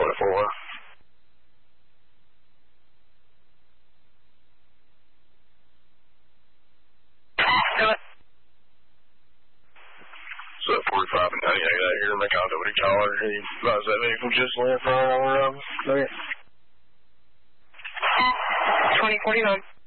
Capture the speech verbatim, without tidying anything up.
at four. So forty-five and ninety-eight out here, make out nobody caller. He advised that vehicle just left right on the road. Okay. twenty forty-nine.